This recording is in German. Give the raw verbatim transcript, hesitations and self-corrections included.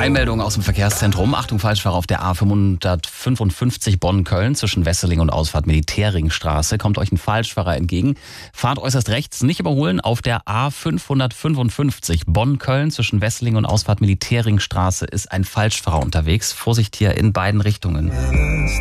Einmeldung aus dem Verkehrszentrum. Achtung, Falschfahrer auf der A fünfhundertfünfundfünfzig Bonn-Köln zwischen Wesseling und Ausfahrt Militärringstraße. Kommt euch ein Falschfahrer entgegen. Fahrt äußerst rechts, nicht überholen. Auf der A fünfhundertfünfundfünfzig Bonn-Köln zwischen Wesseling und Ausfahrt Militärringstraße ist ein Falschfahrer unterwegs. Vorsicht hier in beiden Richtungen.